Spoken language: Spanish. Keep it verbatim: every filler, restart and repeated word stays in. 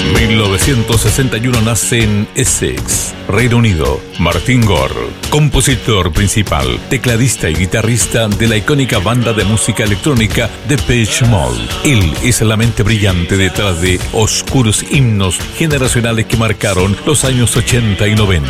mil novecientos sesenta y uno nace en Essex, Reino Unido, Martin Gore, compositor principal, tecladista y guitarrista de la icónica banda de música electrónica Depeche Mode. Él es la mente brillante detrás de oscuros himnos generacionales que marcaron los años ochenta y noventa.